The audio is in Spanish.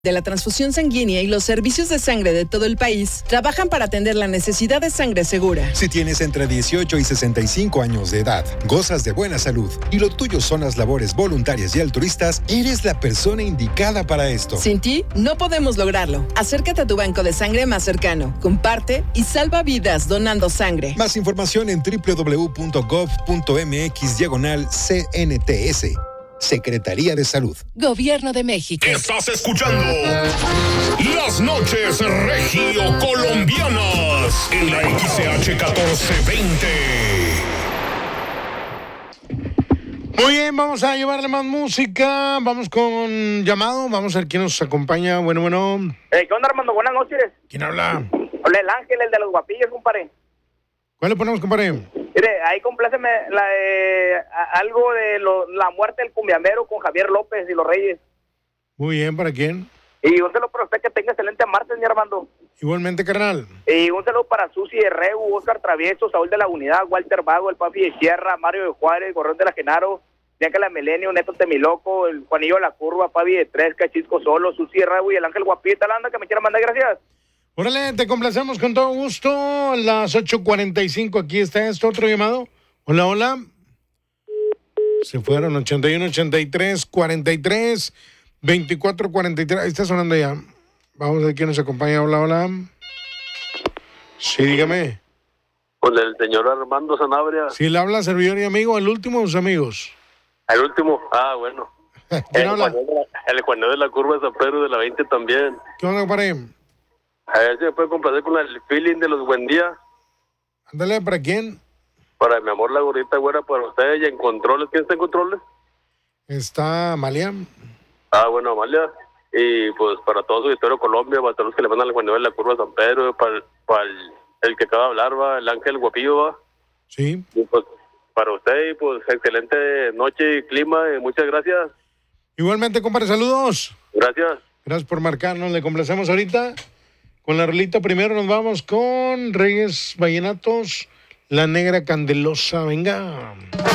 de la transfusión sanguínea y los servicios de sangre de todo el país trabajan para atender la necesidad de sangre segura. Si tienes entre 18 y 65 años de edad, gozas de buena salud y lo tuyo son las labores voluntarias y altruistas, eres la persona indicada para esto. Sin ti, no podemos lograrlo. Acércate a tu banco de sangre más cercano, comparte y salva vidas donando sangre. Más información en www.gov.mx/CNTS. Secretaría de Salud. Gobierno de México. Estás escuchando Las Noches Regio Colombianas en la XH 1420. Muy bien, vamos a llevarle más música. Vamos con llamado. Vamos a ver quién nos acompaña. Bueno. ¿Qué onda, Armando? Buenas noches. ¿Quién habla? Hola, el Ángel, el de los guapillos, compadre. ¿Cuál le ponemos, compadre? Mire, ahí compláceme algo de la muerte del cumbiambero con Javier López y los Reyes. Muy bien, ¿para quién? Y un saludo para usted, que tenga excelente martes, mi Armando. Igualmente, carnal. Y un saludo para Susi de Regu, Oscar Travieso, Saúl de la Unidad, Walter Vago, el Papi de Sierra, Mario de Juárez, Gorrón de la Genaro, Bianca la Milenio, Neto Temiloco, el Juanillo de la Curva, Papi de Tresca, Chisco Solo, Susi de Regu y el Ángel Guapita, la anda que me quiera mandar, gracias. Órale, te complacemos con todo gusto. Las 8:45, aquí está esto, otro llamado. Hola. Se fueron, 81, 83, 43, 24, 43. Ahí está sonando ya. Vamos a ver quién nos acompaña. Hola. Sí, dígame. Con el señor Armando Sanabria. Sí, le habla servidor y amigo, el último de sus amigos. El último, bueno. ¿Quién habla? El Juan de la Curva de San Pedro de la 20 también. ¿Qué onda, compadre? A ver si me puede complacer con el feeling de los Buen Día. Ándale, ¿para quién? Para mi amor, la gorrita güera, para ustedes y en controles. ¿Quién está en controles? Está Amalia. Bueno, Amalia. Y pues para todo su auditorio Colombia, para todos los que le mandan al Juan de la Curva de San Pedro, para el que acaba de hablar, va, el Ángel Guapillo, va. Sí. Y pues para usted, pues excelente noche y clima, y muchas gracias. Igualmente, compadre, saludos. Gracias. Gracias por marcarnos, le complacemos ahorita. Con la rolita primero nos vamos con Reyes Vallenatos, La Negra Candelosa, venga.